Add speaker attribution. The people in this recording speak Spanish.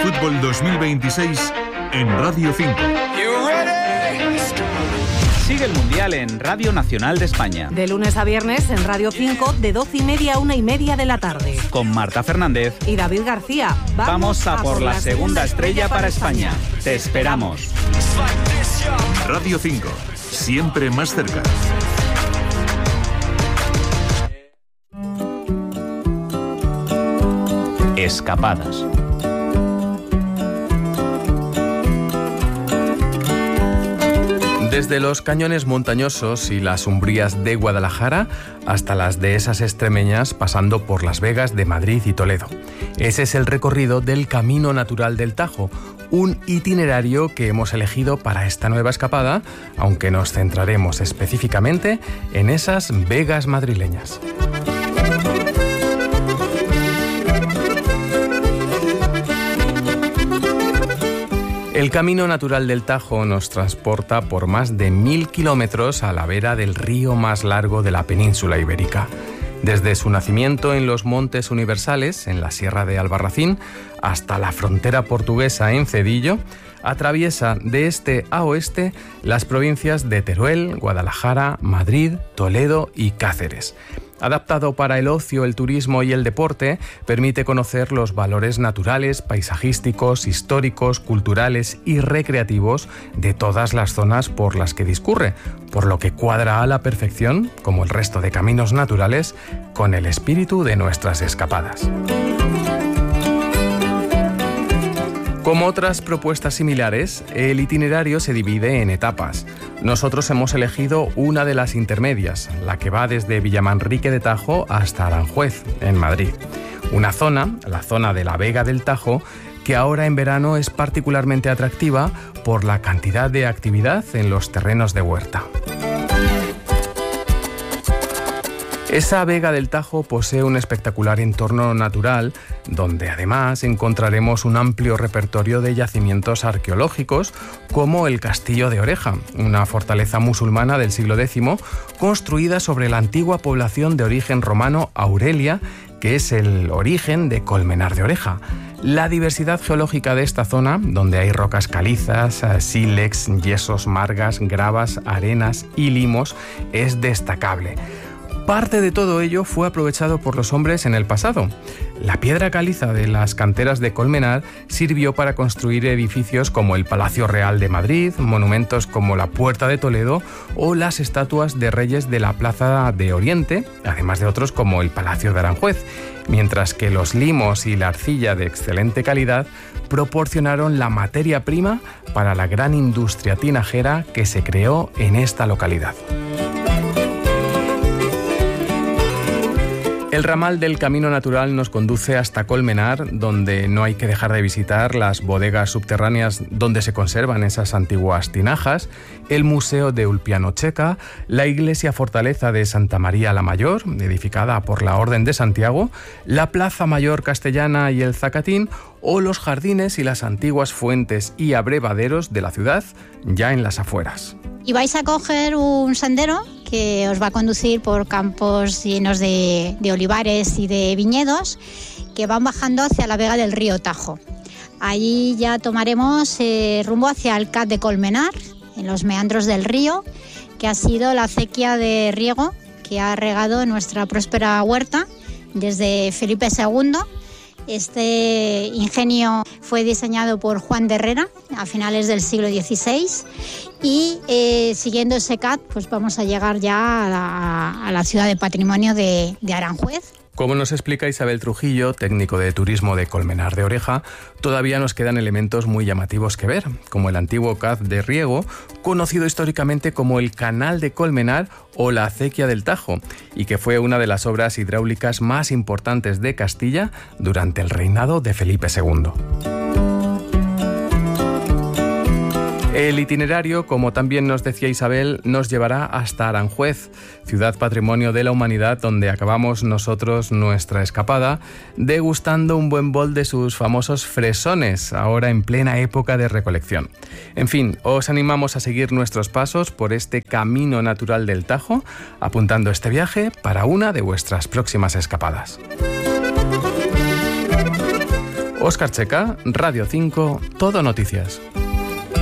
Speaker 1: Fútbol 2026 en Radio 5.
Speaker 2: Sigue el Mundial en Radio Nacional de España.
Speaker 3: De lunes a viernes en Radio 5 de 12:30 a 1:30 de la tarde.
Speaker 2: Con Marta Fernández
Speaker 3: y David García.
Speaker 2: Vamos a por la segunda estrella para España. Te esperamos.
Speaker 1: Radio 5, siempre más cerca.
Speaker 2: Escapadas.
Speaker 4: Desde los cañones montañosos y las umbrías de Guadalajara hasta las dehesas extremeñas, pasando por Las Vegas de Madrid y Toledo. Ese es el recorrido del Camino Natural del Tajo, un itinerario que hemos elegido para esta nueva escapada, aunque nos centraremos específicamente en esas vegas madrileñas. El Camino Natural del Tajo nos transporta por más de 1000 kilómetros a la vera del río más largo de la península ibérica. Desde su nacimiento en los Montes Universales, en la Sierra de Albarracín, hasta la frontera portuguesa en Cedillo, atraviesa de este a oeste las provincias de Teruel, Guadalajara, Madrid, Toledo y Cáceres. Adaptado para el ocio, el turismo y el deporte, permite conocer los valores naturales, paisajísticos, históricos, culturales y recreativos de todas las zonas por las que discurre, por lo que cuadra a la perfección, como el resto de caminos naturales, con el espíritu de nuestras escapadas. Como otras propuestas similares, el itinerario se divide en etapas. Nosotros hemos elegido una de las intermedias, la que va desde Villamanrique de Tajo hasta Aranjuez, en Madrid. Una zona, la zona de la Vega del Tajo, que ahora en verano es particularmente atractiva por la cantidad de actividad en los terrenos de huerta. Esa Vega del Tajo posee un espectacular entorno natural, donde además encontraremos un amplio repertorio de yacimientos arqueológicos, como el Castillo de Oreja, una fortaleza musulmana del siglo X, construida sobre la antigua población de origen romano Aurelia, que es el origen de Colmenar de Oreja. La diversidad geológica de esta zona, donde hay rocas calizas, sílex, yesos, margas, gravas, arenas y limos, es destacable. Parte de todo ello fue aprovechado por los hombres en el pasado. La piedra caliza de las canteras de Colmenar sirvió para construir edificios como el Palacio Real de Madrid, monumentos como la Puerta de Toledo o las estatuas de reyes de la Plaza de Oriente, además de otros como el Palacio de Aranjuez, mientras que los limos y la arcilla de excelente calidad proporcionaron la materia prima para la gran industria tinajera que se creó en esta localidad. El ramal del Camino Natural nos conduce hasta Colmenar, donde no hay que dejar de visitar las bodegas subterráneas donde se conservan esas antiguas tinajas, el Museo de Ulpianocheca, la iglesia fortaleza de Santa María la Mayor, edificada por la Orden de Santiago, la Plaza Mayor Castellana y el Zacatín, o los jardines y las antiguas fuentes y abrevaderos de la ciudad, ya en las afueras.
Speaker 5: Y vais a coger un sendero que os va a conducir por campos llenos de olivares y de viñedos que van bajando hacia la vega del río Tajo. Allí ya tomaremos rumbo hacia el CAT de Colmenar, en los meandros del río, que ha sido la acequia de riego que ha regado nuestra próspera huerta desde Felipe II. Este ingenio fue diseñado por Juan de Herrera a finales del siglo XVI y siguiendo ese CAT pues vamos a llegar ya a la ciudad de patrimonio de Aranjuez.
Speaker 4: Como nos explica Isabel Trujillo, técnico de turismo de Colmenar de Oreja, todavía nos quedan elementos muy llamativos que ver, como el antiguo caz de riego, conocido históricamente como el Canal de Colmenar o la Acequia del Tajo, y que fue una de las obras hidráulicas más importantes de Castilla durante el reinado de Felipe II. El itinerario, como también nos decía Isabel, nos llevará hasta Aranjuez, ciudad patrimonio de la humanidad, donde acabamos nosotros nuestra escapada degustando un buen bol de sus famosos fresones, ahora en plena época de recolección. En fin, os animamos a seguir nuestros pasos por este Camino Natural del Tajo, apuntando este viaje para una de vuestras próximas escapadas. Óscar Checa, Radio 5, Todo Noticias.